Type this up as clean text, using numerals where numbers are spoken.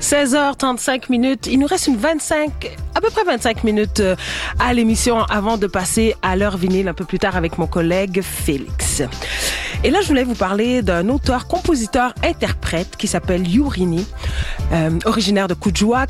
16h35 minutes. Il nous reste à peu près 25 minutes à l'émission avant de passer à l'heure vinyle un peu plus tard avec mon collègue Félix. Et là, je voulais vous parler d'un auteur, compositeur, interprète qui s'appelle Yourini, originaire de Kujua,